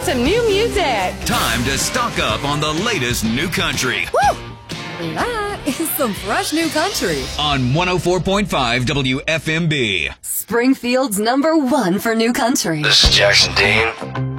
some new music. Time to stock up on the latest new country. Woo! That is some fresh new country. On 104.5 WFMB. Springfield's #1 for new country. This is Jackson Dean.